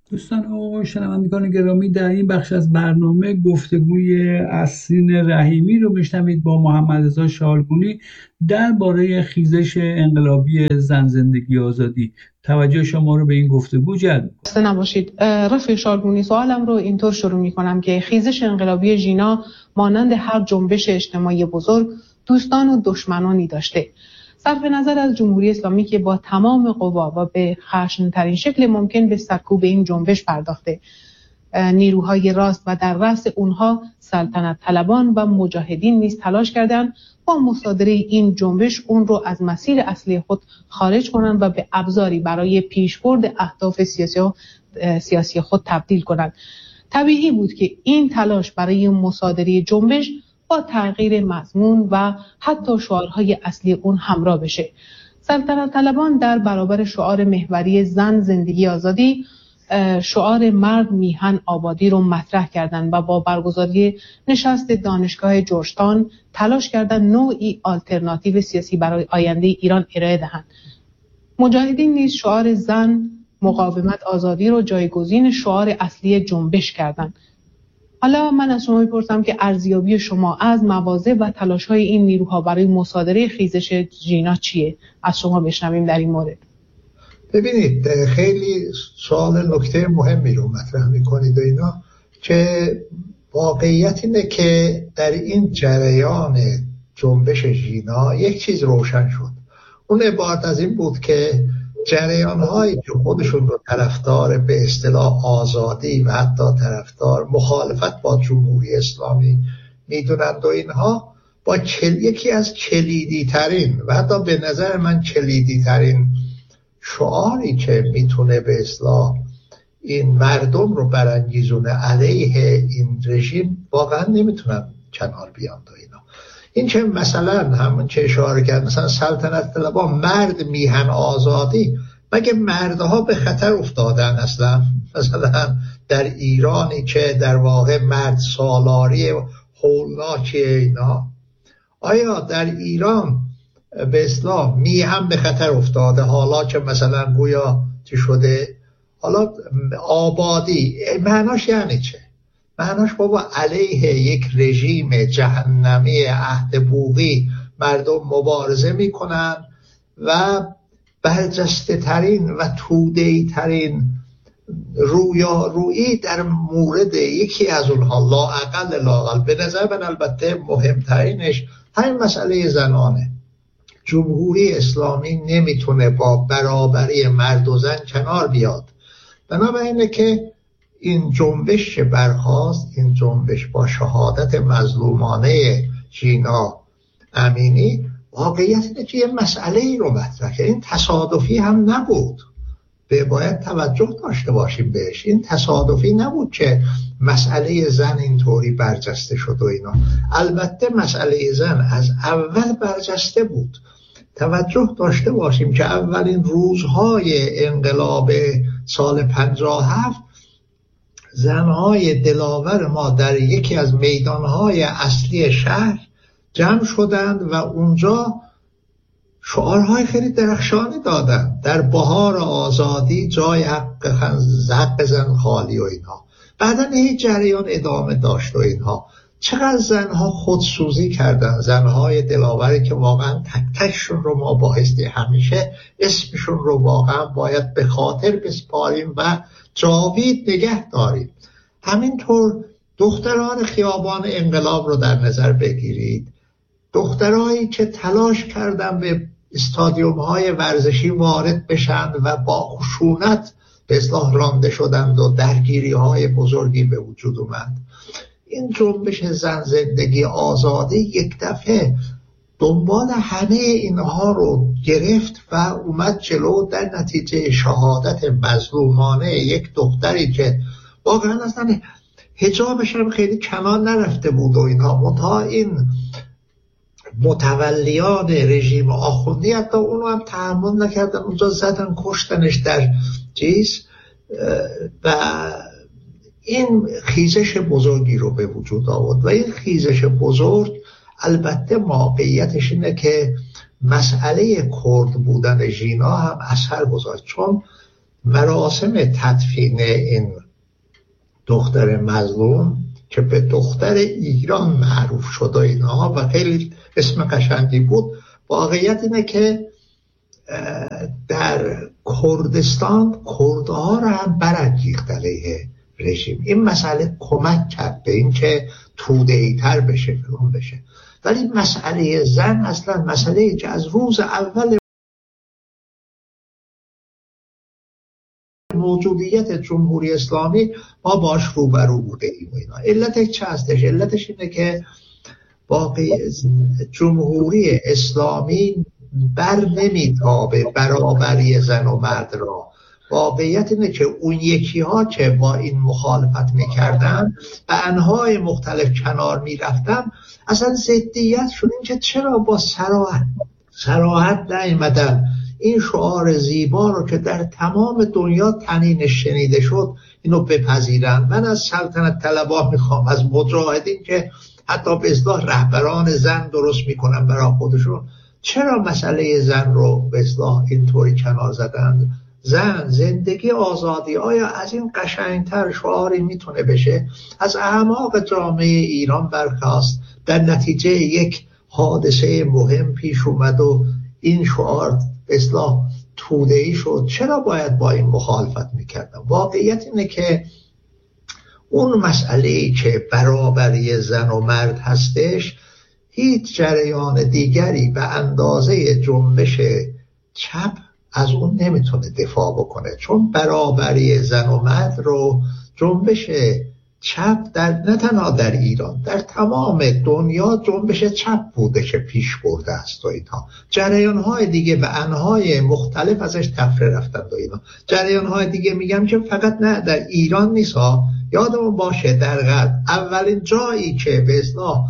دوستان و شنوندگان گرامی، در این بخش از برنامه گفتگوی اسین رحیمی رو میشنوید با محمد رضا شالگونی درباره خیزش انقلابی زن زندگی آزادی. توجه شما رو به این گفتگو جلب می‌کنم. خسته نباشید. رفیق شالگونی، سوالم رو اینطور شروع می‌کنم که خیزش انقلابی ژینا مانند هر جنبش اجتماعی بزرگ دوستان و دشمنانی داشته. صرف نظر از جمهوری اسلامی که با تمام قوا و به خشن‌ترین شکل ممکن به سرکوب این جنبش پرداخته، نیروهای راست و در رأس اونها سلطنت طلبان و مجاهدین نیز تلاش کردند با مصادره این جنبش اون رو از مسیر اصلی خود خارج کنند و به ابزاری برای پیشبرد اهداف سیاسی خود تبدیل کنند. طبیعی بود که این تلاش برای مصادره جنبش با تغییر مضمون و حتی شعارهای اصلی اون همراه بشه. سلطنت طلبان در برابر شعار محوری زن زندگی آزادی، شعار مرد میهن آبادی رو مطرح کردند و با برگزاری نشست دانشگاه جورجتاون تلاش کردند نوعی آلترناتیو سیاسی برای آینده ایران ارائه دهند. مجاهدین نیز شعار زن مقاومت آزادی رو جایگزین شعار اصلی جنبش کردند. حالا من از شما میپرسم که ارزیابی شما از مواضع و تلاش‌های این نیروها برای مصادره خیزش ژینا چیه؟ از شما بشنویم در این مورد. ببینید، خیلی سوال نکته مهمی رو مطرح میکنید و اینا، که واقعیت اینه که در این جریان جنبش ژینا یک چیز روشن شد. اون عبارت از این بود که جریان‌هایی که خودشون رو طرفدار به اصطلاح آزادی و حتی طرفدار مخالفت با جمهوری اسلامی میدونند و اینها با یکی از کلیدی ترین و حتی به نظر من کلیدی ترین شعاری که میتونه به اصطلاح این مردم رو برانگیزونه علیه این رژیم، واقعا نمیتونن کنار بیان و اینا. این که مثلا همون که اشاره کرد، مثلا سلطنت طلبان مرد میهن آزادی، مگه مردها به خطر افتادن اصلا؟ مثلا در ایرانی که در واقع مرد سالاری هولناکیه اینا، آیا در ایران به اصطلاح میهن به خطر افتاده حالا که مثلا گویا چی شده؟ حالا آبادی معناش یعنی چه؟ معناش بابا علیه یک رژیم جهنمی عهد بوقی مردم مبارزه میکنن و برجسته ترین و توده‌ای ترین رویارویی در مورد یکی از اونها لااقل به نظر من البته مهمترینش همین مسئله زنانه. جمهوری اسلامی نمیتونه با برابری مرد و زن کنار بیاد. بنابراینه که این جنبش که برخاست، این جنبش با شهادت مظلومانه ژینا امینی، واقعیت اینه که یه مسئله ای رو مطرح کرد. این تصادفی هم نبود، باید توجه داشته باشیم بهش. این تصادفی نبود که مسئله زن اینطوری برجسته شد و اینا. البته مسئله زن از اول برجسته بود. توجه داشته باشیم که اولین روزهای انقلاب سال 57 زنهای دلاور ما در یکی از میدانهای اصلی شهر جمع شدند و اونجا شعارهای خیلی درخشانی دادند. در بهار آزادی جای حق زن خالی و اینها. بعدن این جریان ادامه داشت و اینها. چقدر زنها خودسوزی کردن، زنهای دلاوری که واقعا تک تکشون رو ما بایستی همیشه اسمشون رو واقعا باید به خاطر بسپاریم و جاوید نگه داریم. همینطور دختران خیابان انقلاب رو در نظر بگیرید، دخترایی که تلاش کردن به استادیوم های ورزشی وارد بشن و با خشونت به اصطلاح رانده شدند و درگیری های بزرگی به وجود اومد. این جنبش زن زندگی آزادی یک دفعه دنبال همه اینها رو گرفت و اومد جلو، در نتیجه شهادت مظلومانه یک دختری که واقعا اصلا حجابش هم خیلی کنار نرفته بود و اینها، منتها این متولیان رژیم آخوندی حتی اونو هم تحمل نکردن، اونجا زدن کشتنش در چیز و این خیزش بزرگی رو به وجود آورد. و این خیزش بزرگ البته واقعیتش اینه که مسئله کرد بودن ژینا هم اثر گذاشت، چون مراسم تدفین این دختر مظلوم که به دختر ایران معروف شد و اینها و خیلی اسم قشنگی بود، واقعیت اینه که در کردستان کردها را هم برانگیخت علیه رژیم. این مسئله کمک کرد به این که توده‌ای تر بشه، فلان بشه. ولی مسئله زن اصلا مسئله که از روز اول موجودیت جمهوری اسلامی ما باش روبرو بوده ایم و اینا. علتش چه هستش؟ علتش اینه که واقعی جمهوری اسلامی بر نمیتابه برابری زن و مرد را. واقعیت اینه که اون یکی ها که با این مخالفت میکردن به انواع مختلف کنار میرفتن، اصلا ضدیت شد این که چرا با صراحت نیامدن این شعار زیبا رو که در تمام دنیا طنینش شنیده شد اینو بپذیرن. من از سلطنت طلبا میخوام، از مجاهدین که حتی به اصطلاح رهبران زن درست میکنن برای خودشون، چرا مسئله زن رو به اصطلاح اینطوری کنار زدن؟ زن، زندگی، آزادی، آیا از این قشنگتر شعاری میتونه بشه؟ از اعماق جامعه ایران برخاست، در نتیجه یک حادثه مهم پیش اومد و این شعار به اصطلاح توده‌ای شد. چرا باید با این مخالفت میکردم؟ واقعیت اینه که اون مسئله‌ای که برابری زن و مرد هستش، هیچ جریان دیگری به اندازه جنبش چپ از اون نمیتونه دفاع بکنه، چون برابری زن و مرد رو جنبش چپ نه تنها در ایران، در تمام دنیا جنبش چپ بوده که پیش برده است و اینها. جریان‌های دیگه و انواع مختلف ازش تفره رفتند و اینا. جریان‌های دیگه میگم که فقط نه در ایران نیست ها، یادمون باشه در غرب اولین جایی که به اصطلاح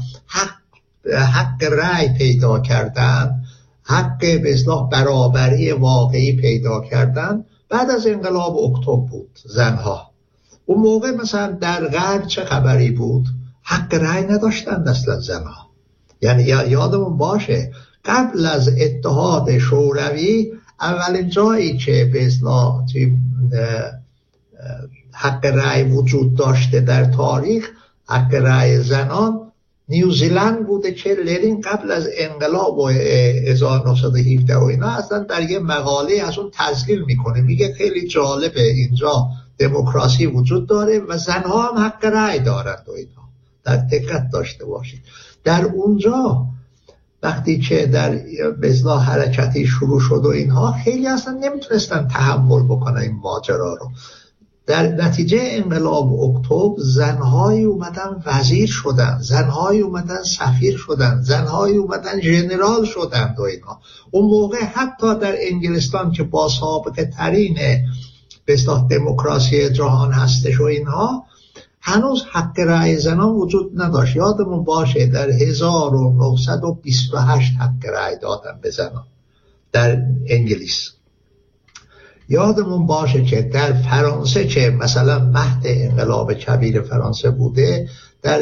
حق رأی پیدا کردن، حق به اصطلاح برابری واقعی پیدا کردن بعد از انقلاب اکتبر بود. زنها اون موقع مثلا در غرب چه خبری بود؟ حق رأی نداشتند اصلا زنها. یعنی یادمون باشه قبل از اتحاد شوروی اولین جایی که به اصطلاح حق رأی وجود داشته در تاریخ، حق رأی زنان، نیوزیلند بوده که لنین قبل از انقلاب و 1917 و اینا اصلا در یه مقاله از اون تذکیر میکنه، میگه خیلی جالبه اینجا دموکراسی وجود داره و زنها هم حق رأی دارند و اینا. در دقت داشته باشید در اونجا وقتی که در به اصطلاح حرکتی شروع شد و اینها، خیلی اصلا نمیتونستن تحمل بکنن این ماجرا رو. در نتیجه انقلاب اکتبر زنهایی اومدن وزیر شدن، زنهایی اومدن سفیر شدن، زنهایی اومدن ژنرال شدن و اینا. اون موقع حتی در انگلستان که با سابقه ترین به اصطلاح دموکراسی جهان هستش و اینها، هنوز حق رأی زنان وجود نداشت. یادمون باشه در 1928 حق رأی دادن به زنان در انگلیس. یادمون باشه که در فرانسه که مثلا مهد انقلاب کبیر فرانسه بوده، در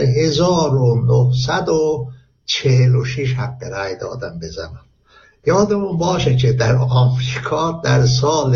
1946 حق رأی دادن به زنان. یادمون باشه که در آمریکا در سال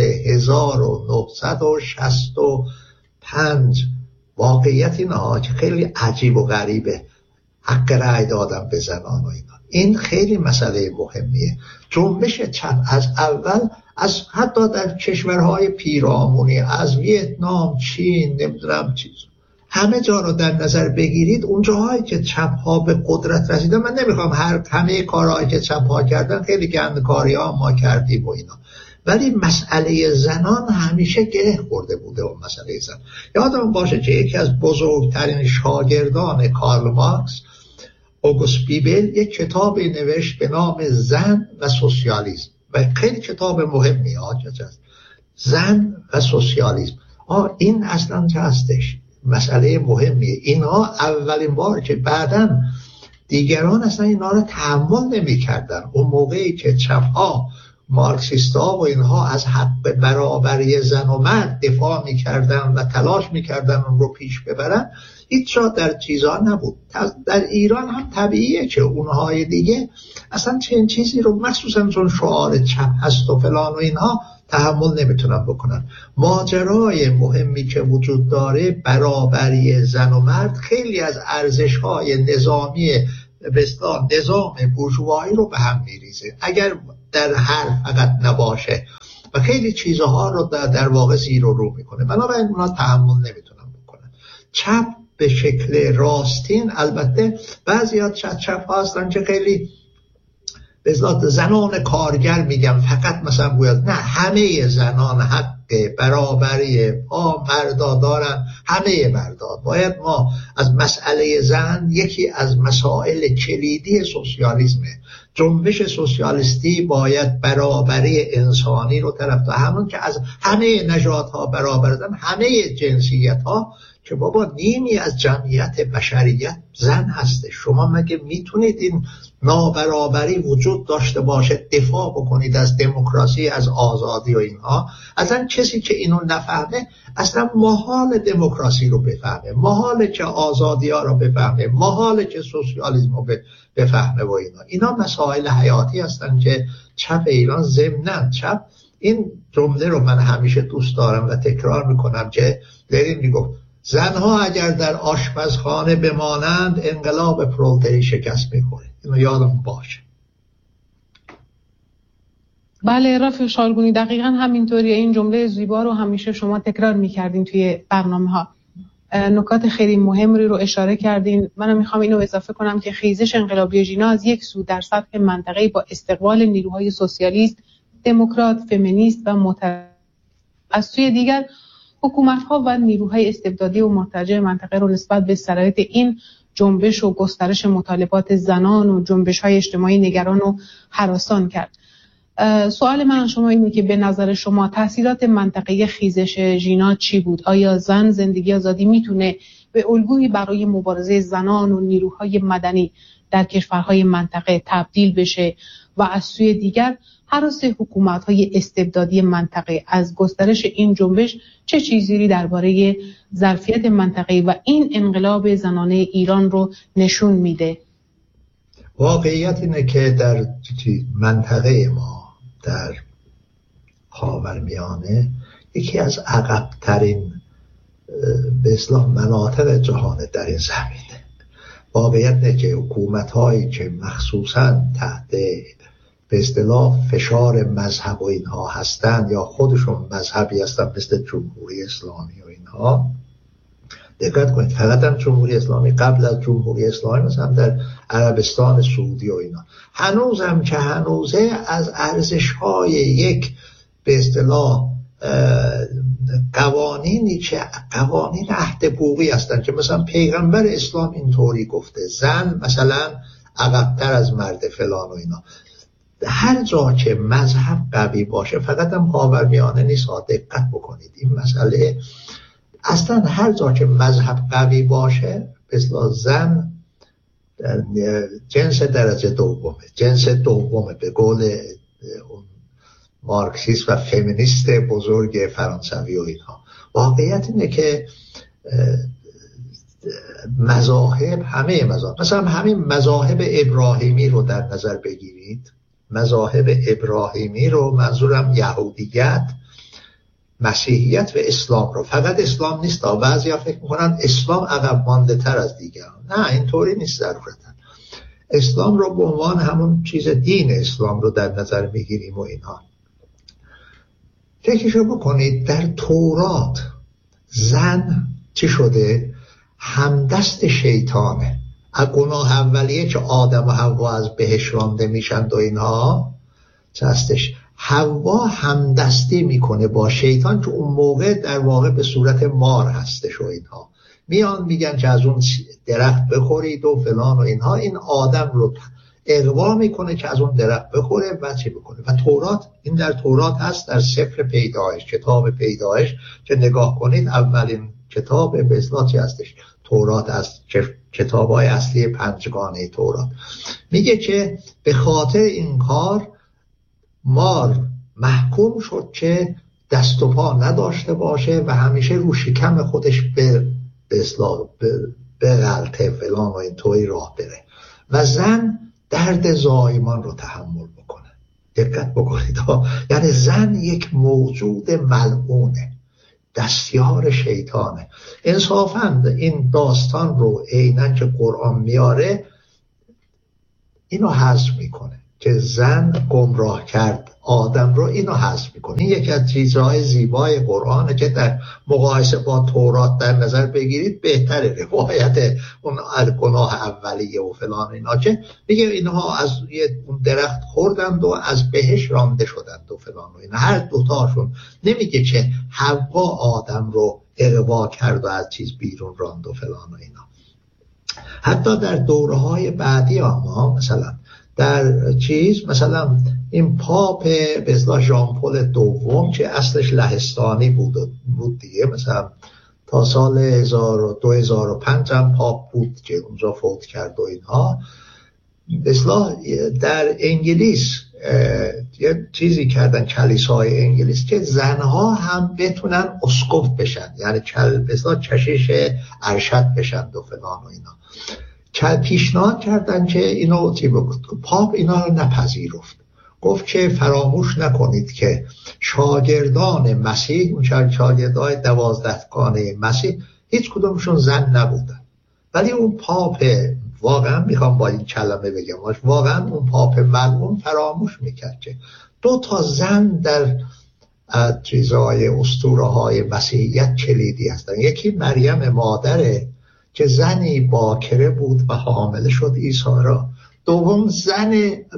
1965 واقعیت اینها که خیلی عجیب و غریبه، حق رأی دادن به زنان و اینا. این خیلی مسئله مهمیه. جنبش چپ از اول، از حتی در کشورهای پیرامونی، از ویتنام، چین، نمیدونم چیز، همه جا رو در نظر بگیرید، اونجاهایی که چپ ها به قدرت رسیدن، من نمیخوام همه کارهایی که چپ ها کردن، خیلی گندکاری ها ما کردیم و اینا، ولی مسئله زنان همیشه گره خورده بوده. و مسئله زن، یادم باشه که یکی از بزرگترین شاگردان کارل مارکس، اوگوست بیبل، یک کتابی نوشت به نام زن و سوسیالیسم و خیلی کتاب مهمی هست. زن و سوسیالیسم، این اصلا چه هستش؟ مسئله مهمیه. اینها اولین بار که بعداً دیگران اصلا اینا رو تحمل نمی کردن. اون موقعی که چپ‌ها، مارکسیستا و اینها از حق برابری زن و مرد دفاع می کردن و تلاش می کردن اون رو پیش ببرن، هیچ جا در چیزا نبود. در ایران هم طبیعیه که اونهای دیگه اصلا چنین چیزی رو، مخصوصا چون شعار چپ هست و فلان و اینها، تحمل نمیتونن بکنن. ماجرای مهمی که وجود داره برابری زن و مرد خیلی از ارزش‌های نظامی به اصطلاح نظام بورژوایی رو به هم میریزه اگر در حرف فقط نباشه و خیلی چیزها رو در واقع زیر و رو میکنه. بنابراین اونا تحمل نمیتونن بکنن. چپ به شکل راستین، البته بعضیات چپ ها هستن که خیلی به اصطلاح زنان کارگر میگم فقط مثلا باید، نه، همه زنان حق برابری با مردا دارن، همه مردا. باید ما از مسئله زن یکی از مسائل کلیدی سوسیالیسمه. جنبش سوسیالیستی باید برابری انسانی رو طرف تا همون که از همه نژادها برابر دارن، همه جنسیت ها، که بابا نیمی از جمعیت بشریت زن هسته. شما مگه میتونید این نابرابری وجود داشته باشه دفاع بکنید از دموکراسی، از آزادی و اینها؟ اصلا کسی که اینو نفهمه اصلا محال دموکراسی رو بفهمه، محاله که آزادی ها رو بفهمه، محاله که سوسیالیسم رو بفهمه و اینا مسائل حیاتی هستن که چپ ایران ضمناً چپ این جمله رو من همیشه دوست دارم و تکرار میکنم که لنین میگفت زنها اگر در آشپزخانه بمانند انقلاب پرولتری شکست میخوره. اینو یادم باشه. بله رفیق شالگونی، دقیقا همینطوریه. این جمله زیبا رو همیشه شما تکرار میکردین توی برنامه ها. نکات خیلی مهمی رو اشاره کردین. منم میخوام اینو اضافه کنم که خیزش انقلابی ژینا از یک سو در سطح منطقه‌ای با استقبال نیروهای سوسیالیست، دموکرات، فمینیست و معترض، از سوی دیگر حکومت‌ها و نیروهای استبدادی و مرتجع منطقه رو نسبت به شرایط این جنبش و گسترش مطالبات زنان و جنبش‌های اجتماعی نگران و هراسان کرد. سوال من شما اینه که به نظر شما تأثیرات منطقه خیزش ژینا چی بود؟ آیا زن زندگی آزادی میتونه به الگویی برای مبارزه زنان و نیروهای مدنی در کشورهای منطقه تبدیل بشه و از سوی دیگر هراس حکومت‌های استبدادی منطقه از گسترش این جنبش چه چیزی درباره ظرفیت منطقه‌ای و این انقلاب زنانه ایران رو نشون میده؟ واقعیت اینه که در منطقه ما در خاورمیانه یکی از عقب‌ترین به اصطلاح مناطق جهان در این زمینه. واقعیت اینه که حکومت‌هایی که مخصوصاً تحت به اصطلاح فشار مذهب و اینها هستن یا خودشون مذهبی هستن مثل جمهوری اسلامی و اینها، دقت کنید فقط هم جمهوری اسلامی، قبل از جمهوری اسلامی مثلا در عربستان سعودی و اینا، هنوز هم که هنوزه از ارزش‌های یک به اصطلاح قوانینی که قوانین عهد حقوقی هستن که مثلا پیغمبر اسلام اینطوری گفته زن مثلا عقب‌تر از مرد فلان و اینا. هر جا که مذهب قوی باشه، فقط هم خاورمیانه نیست، دقت بکنید این مسئله اصلا هر جا که مذهب قوی باشه مثلا زن جنس درجه دومه، جنس دومه به قول مارکسیست و فمینیست بزرگ فرانسوی و اینها. واقعیت اینه که مذاهب، همه مذاهب، مثلا همین مذاهب ابراهیمی رو در نظر بگیرید، مذاهب ابراهیمی رو، منظورم یهودیت، مسیحیت و اسلام رو، فقط اسلام نیست. بعضیا فکر میکنن اسلام عقب مانده تر از دیگران. نه، اینطوری نیست ضرورتا. اسلام رو به عنوان همون چیز دین اسلام رو در نظر میگیریم و اینها. فکرشو بکنید در تورات زن چی شده؟ همدست شیطانه. از گناه اولیه که آدم و حوا از بهشت رانده میشن و اینها چه هستش؟ حوا همدستی میکنه با شیطان که اون موقع در واقع به صورت مار هستش و اینها. میان میگن که از اون درخت بخورید و فلان و اینها. این آدم رو اغوا میکنه که از اون درخت بخوره و چی بکنه. و تورات، این در تورات هست، در سفر پیدایش، کتاب پیدایش که نگاه کنید اولین کتاب به اصطلاح چی هستش؟ تورات است، کتاب‌های اصلی پنجگانه تورات. میگه که به خاطر این کار مار محکوم شد که دست و پا نداشته باشه و همیشه رو شکم خودش به اصطلاح به غلطه فلان و این توی راه بره، و زن درد زایمان رو تحمل بکنه. و این مسئله دقت بکنید یعنی زن یک موجود ملعونه، دستیار شیطانه. انصافاً این داستان رو عیناً که قرآن میاره اینو حذف میکنه که زن گمراه کرد آدم رو، اینو حذف میکنه. این یکی از چیزهای زیبای قرآنه که در مقایسه با تورات در نظر بگیرید بهتره. روایت اون گناه اولیه و فلان اینا که میگه اینها از اون درخت خوردند و از بهش رانده شدند و فلان و اینا، هر دوتاشون. نمیگه که حوا آدم رو اغوا کرد و از چیز بیرون راند و فلان و اینا. حتی در دوره‌های بعدی ما مثلا در چیز مثلا این پاپ به اصطلاح ژان پل دوم که اصلش لهستانی بود دیگه، مثلا تا سال 2005 هم پاپ بود که اونجا فوت کرد و اینها. به اصطلاح در انگلیس یه چیزی کردن کلیسای انگلیس که زنها هم بتونن اسقف بشن، یعنی به اصطلاح کشیش ارشد بشن و فلان و اینا. پیشنهاد کردن که اینو پاپ اینا رو نپذیرفت، گفت که فراموش نکنید که شاگردان مسیح، اون شاگردای 12 گانه مسیح، هیچ کدومشون زن نبودن. ولی اون پاپ، واقعا میخوام با این کلمه بگم، واقعا اون پاپ ملعون فراموش میکرد که 2 زن در چیزهای اسطوره‌های مسیحیت کلیدی هستن. یکی مریم مادره که زنی باکره بود و حامله شد عیسی را. دوم زن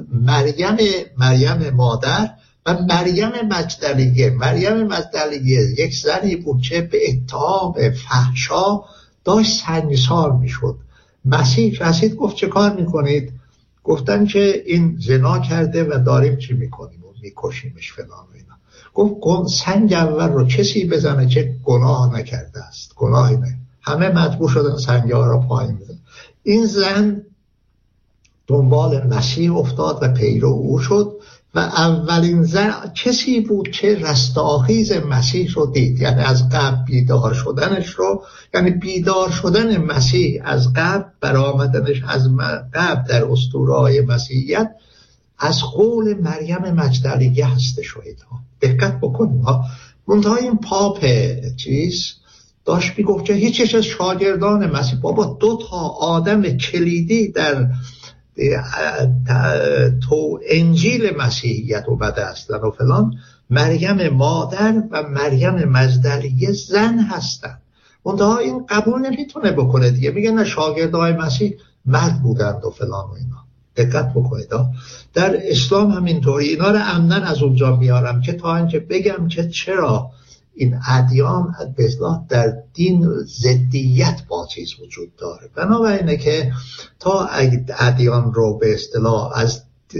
مریم مادر و مریم مجدلیه. مریم مجدلیه یک زنی بود که به اتهام فحشا داشت سنگسار میشد. مسیح رسید گفت چه کار میکنید؟ گفتن که این زنا کرده و داریم چی میکنیم؟ میکشیمش فلان و اینا. گفت سنگ اول رو کسی بزنه که گناه نکرده است، گناهی نه. همه مجبور شدن سنگه ها را پایین بزنن. این زن دنبال مسیح افتاد و پیرو او شد و اولین زن کسی بود که رستاخیز مسیح رو دید، یعنی از قبر بیدار شدنش رو، یعنی بیدار شدن مسیح از قبر، برآمدنش از قبر در اسطوره‌های مسیحیت از قول مریم مجدلیه هست. شهید ها دقت بکنید ها. منتها این پاپ چیز داشت میگفت که هیچ از شاگردان مسیح، بابا 2 آدم کلیدی در تو انجیل مسیحیت اومده هستن و فلان، مریم مادر و مریم مجدلیه زن هستن. منتها این قبول نمیتونه بکنه دیگه، میگه نه شاگردای مسیح مرد بودند و فلان و اینا. دقت بکنید در اسلام همینطوری. اینا رو عمدن از اونجا میارم که تا اینکه بگم که چرا این ادیان به اصطلاح در دین ضدیت با چیز وجود داره. بنابراینه که تا ادیان رو به اصطلاح از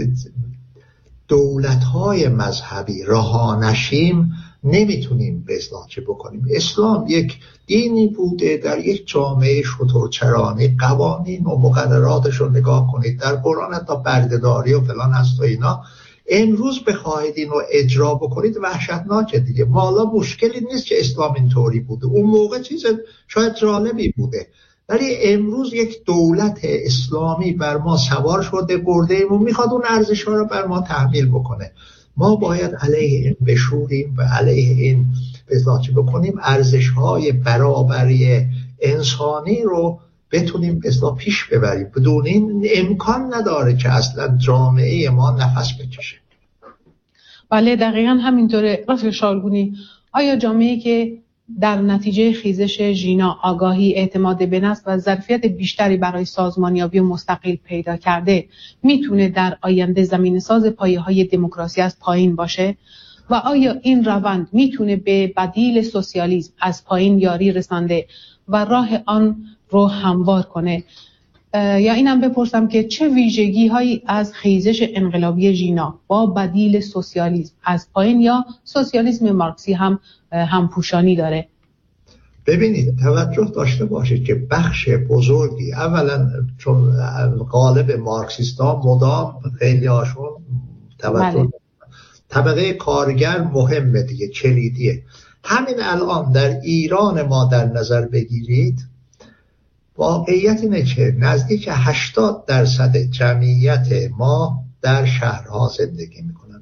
دولت‌های مذهبی رها نشیم نمیتونیم به اصطلاح چه بکنیم. اسلام یک دینی بوده در یک جامعه شترچرانی، قوانین و مقرراتش رو نگاه کنید، در قرآن حتی بردهداری و فلان هست و اینا. امروز بخواهید این رو اجرا بکنید وحشتناکه دیگه. مالا مشکلی نیست که اسلام اینطوری بوده، اون موقع چیز شاید جالبی بوده، ولی امروز یک دولت اسلامی بر ما سوار شده، برده ایم و میخواد اون ارزش ها رو بر ما تحمیل بکنه. ما باید علیه این بشوریم و علیه این بزاچی بکنیم، ارزش های برابری انسانی رو بتونیم اصلا پیش ببریم. بدون این امکان نداره که اصلا جامعه ما نفس بکشه. بله دقیقا همینطوره. رفیق شالگونی، آیا جامعه‌ای که در نتیجه خیزش ژینا آگاهی، اعتماد به نفس و ظرفیت بیشتری برای سازمانیابی و مستقل پیدا کرده میتونه در آینده زمینه‌ساز پایه‌های دموکراسی از پایین باشه؟ و آیا این روند میتونه به بدیل سوسیالیسم از پایین یاری رسانده و راه آن رو هموار کنه؟ یا اینم بپرسم که چه ویژگی هایی از خیزش انقلابی ژینا با بدیل سوسیالیسم از پایین یا سوسیالیسم مارکسی همپوشانی داره؟ ببینید، توجه داشته باشید که بخش بزرگی، اولا چون غالب مارکسیستا مدام خیلی هاشون توجه طبقه کارگر مهمه دیگه، کلیدیه. همین الان در ایران ما در نظر بگیرید، واقعیت اینه که نزدیک 80% جمعیت ما در شهرها زندگی میکنن.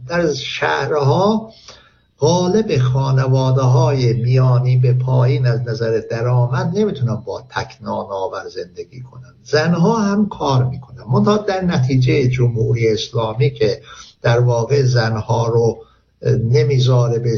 در شهرها غالب خانواده های میانی به پایین از نظر درآمد نمیتونن با تک نانآور زندگی کنن. زنها هم کار میکنن، منتها در نتیجه جمهوری اسلامی که در واقع زنها رو نمیذاره به